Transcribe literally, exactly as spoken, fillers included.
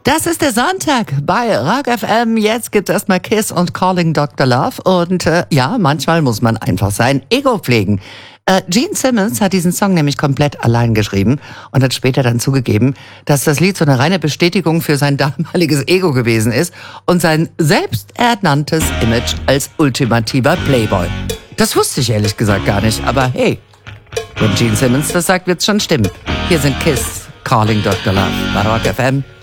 Das ist der Sonntag bei Rock F M. Jetzt gibt's erstmal Kiss und Calling Doktor Love. Und äh, ja, manchmal muss man einfach sein Ego pflegen. Äh, Gene Simmons hat diesen Song nämlich komplett allein geschrieben und hat später dann zugegeben, dass das Lied so eine reine Bestätigung für sein damaliges Ego gewesen ist und sein selbsternanntes Image als ultimativer Playboy. Das wusste ich ehrlich gesagt gar nicht, aber hey, wenn Gene Simmons das sagt, wird's schon stimmen. Hier sind Kiss, Calling Doktor Love bei Rock F M.